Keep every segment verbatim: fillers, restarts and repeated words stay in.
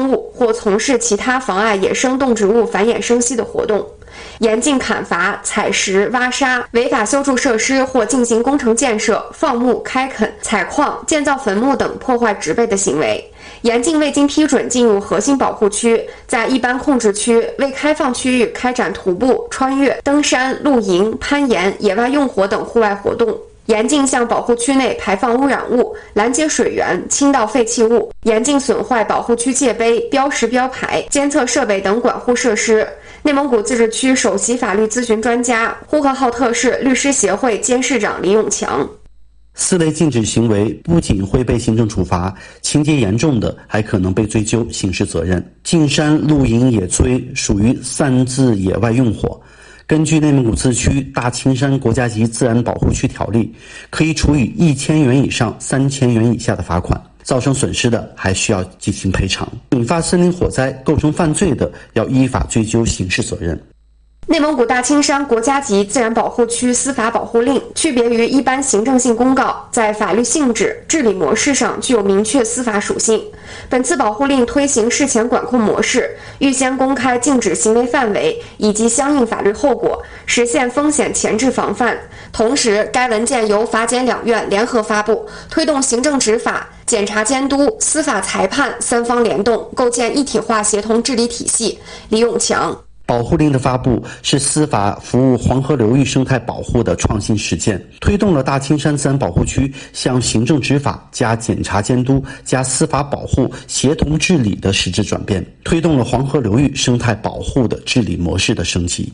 物或从事其他妨碍野生动植物繁衍生息的活动。严禁砍伐、采石、挖沙、违法修筑设施或进行工程建设、放牧、开垦、采矿、建造坟墓等破坏植被的行为。严禁未经批准进入核心保护区，在一般控制区、未开放区域开展徒步、穿越、登山、露营、攀岩、野外用火等户外活动。严禁向保护区内排放污染物、拦截水源、倾倒废弃物，严禁损坏保护区界碑、标识标牌、监测设备等管护设施。内蒙古自治区首席法律咨询专家、呼和浩特市律师协会监事长李永强。 四类禁止行为不仅会被行政处罚，情节严重的还可能被追究刑事责任。进山、露营、野炊属于擅自野外用火，根据内蒙古自治区大青山国家级自然保护区条例，可以处以一千元以上三千元以下的罚款，造成损失的还需要进行赔偿。引发森林火灾构成犯罪的，要依法追究刑事责任。 内蒙古大青山国家级自然保护区司法保护令区别于一般行政性公告，在法律性质、治理模式上具有明确司法属性。本次保护令推行事前管控模式，预先公开禁止行为范围以及相应法律后果，实现风险前置防范。同时，该文件由法检两院联合发布，推动行政执法、检察监督、司法裁判三方联动，构建一体化协同治理体系。李永强。 保护令的发布是司法服务黄河流域生态保护的创新实践，推动了大青山自然保护区向行政执法加检察监督加司法保护协同治理的实质转变，推动了黄河流域生态保护的治理模式的升级。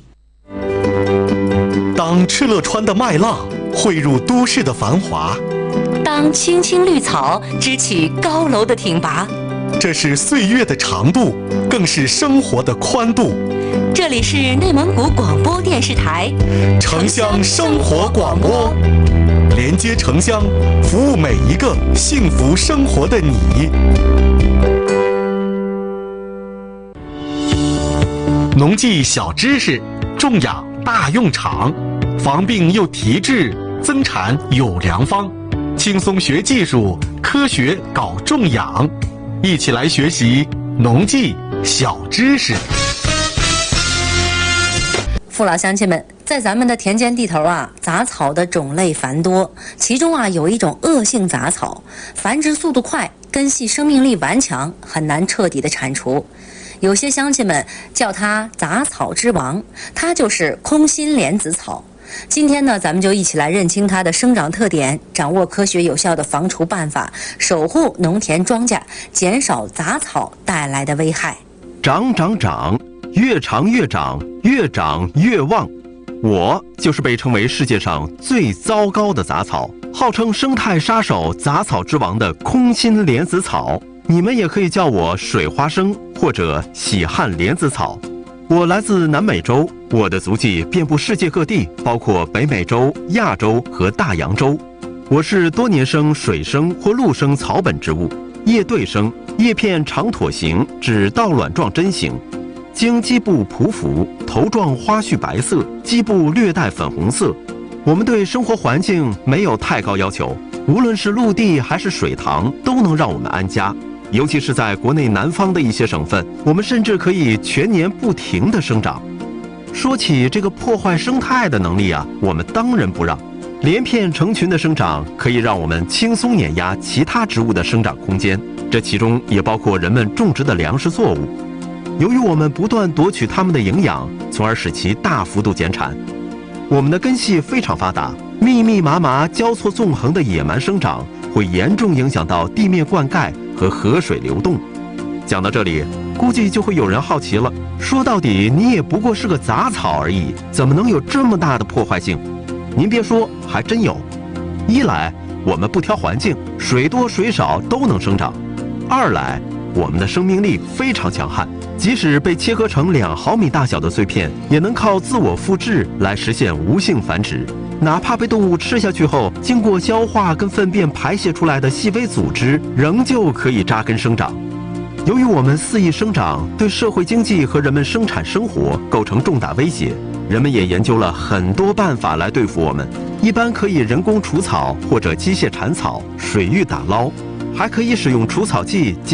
当敕勒川的麦浪汇入都市的繁华， 当青青绿草支起高楼的挺拔， 这是岁月的长度，更是生活的宽度。 这里是内蒙古广播电视台城乡生活广播，连接城乡，服务每一个幸福生活的你。农技小知识，种养大用场，防病又提质，增产有良方。轻松学技术，科学搞种养，一起来学习农技小知识。 父老乡亲们，在咱们的田间地头啊，杂草的种类繁多，其中啊有一种恶性杂草，繁殖速度快，根系生命力顽强，很难彻底的铲除。有些乡亲们叫它杂草之王，它就是空心莲子草。今天呢，咱们就一起来认清它的生长特点，掌握科学有效的防除办法，守护农田庄稼，减少杂草带来的危害。 长长长，越长越长，越长越旺。我就是被称为世界上最糟糕的杂草，号称生态杀手、杂草之王的空心莲子草。你们也可以叫我水花生或者喜旱莲子草。我来自南美洲，我的足迹遍布世界各地，包括北美洲、亚洲和大洋洲。我是多年生水生或陆生草本植物，叶对生，叶片长椭形至倒卵状针形，经基部匍匐，头状花序白色，基部略带粉红色。我们对生活环境没有太高要求，无论是陆地还是水塘，都能让我们安家。尤其是在国内南方的一些省份，我们甚至可以全年不停地生长。说起这个破坏生态的能力啊，我们当仁不让。连片成群的生长可以让我们轻松碾压其他植物的生长空间，这其中也包括人们种植的粮食作物。由于我们不断夺取它们的营养，从而使其大幅度减产。我们的根系非常发达，密密麻麻、交错纵横的野蛮生长会严重影响到地面灌溉和河水流动。讲到这里，估计就会有人好奇了，说到底你也不过是个杂草而已，怎么能有这么大的破坏性？您别说，还真有。一来，我们不挑环境，水多水少都能生长；二来，我们的生命力非常强悍，即使被切割成两毫米大小的碎片，也能靠自我复制来实现无性繁殖。哪怕被动物吃下去后，经过消化跟粪便排泄出来的细微组织，仍旧可以扎根生长。由于我们肆意生长，对社会经济和人们生产生活构成重大威胁，人们也研究了很多办法来对付我们。一般可以人工除草或者机械铲草、水域打捞，还可以使用除草剂。